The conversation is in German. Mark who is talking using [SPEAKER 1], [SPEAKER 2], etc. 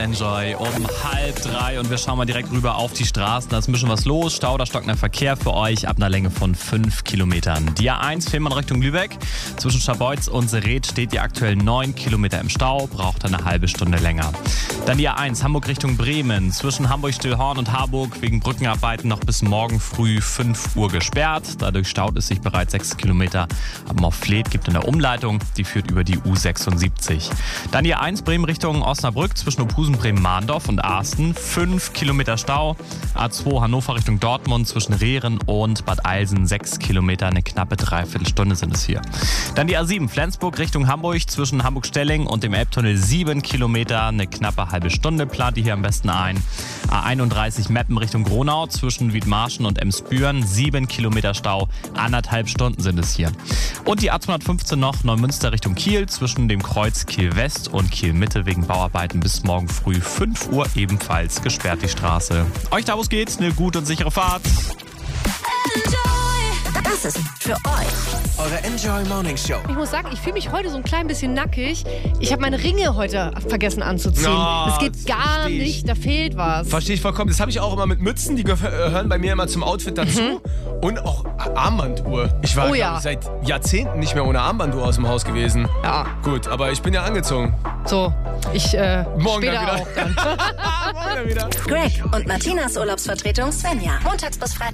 [SPEAKER 1] Enjoy um 2:30 und wir schauen mal direkt rüber auf die Straßen. Da ist ein bisschen was los. Stau oder stockender Verkehr für euch ab einer Länge von 5 Kilometern. Die A1 Fehmarn Richtung Lübeck. Zwischen Scharbeutz und Seredt steht ihr aktuell 9 Kilometer im Stau, braucht eine halbe Stunde länger. Dann die A1 Hamburg Richtung Bremen. Zwischen Hamburg-Stillhorn und Harburg wegen Brückenarbeiten noch bis morgen früh 5 Uhr gesperrt. Dadurch staut es sich bereits 6 Kilometer. Aber auf Fleet gibt eine Umleitung, die führt über die U76. Dann die A1 Bremen Richtung Osnabrück zwischen Ophusen, Bremen-Mahndorf und Asten. 5 Kilometer Stau. A2 Hannover Richtung Dortmund zwischen Rehren und Bad Eilsen 6 Kilometer. Eine knappe Dreiviertelstunde sind es hier. Dann die A7 Flensburg Richtung Hamburg zwischen Hamburg-Stelling und dem Elbtunnel 7 Kilometer. Eine knappe halbe Stunde plant ihr hier am besten ein. A31 Meppen Richtung Gronau zwischen Wiedmarschen und Emsbüren. 7 Kilometer Stau. 1,5 Stunden sind es hier. Und die A215 noch Neumünster Richtung Kiel zwischen dem Kreuz Kiel West und Kiel Mitte wegen Bauarbeiten bis morgen früh 5 Uhr ebenfalls gesperrt die Straße. Euch da, wo es geht, eine gute und sichere Fahrt.
[SPEAKER 2] Das ist für euch
[SPEAKER 3] eure Enjoy Morning Show.
[SPEAKER 4] Ich muss sagen, ich fühle mich heute so ein klein bisschen nackig. Ich habe meine Ringe heute vergessen anzuziehen.
[SPEAKER 3] Oh,
[SPEAKER 4] das geht gar nicht, da fehlt was.
[SPEAKER 3] Verstehe ich vollkommen. Das habe ich auch immer mit Mützen, die gehören bei mir immer zum Outfit dazu. Und auch Armbanduhr. Ich war seit Jahrzehnten nicht mehr ohne Armbanduhr aus dem Haus gewesen.
[SPEAKER 4] Ja.
[SPEAKER 3] Gut, aber ich bin ja angezogen.
[SPEAKER 4] So, ich
[SPEAKER 3] morgen
[SPEAKER 4] später
[SPEAKER 3] dann wieder.
[SPEAKER 4] auch dann.
[SPEAKER 3] Morgen dann wieder.
[SPEAKER 2] Greg und Martinas Urlaubsvertretung Svenja. Montags bis Freitag.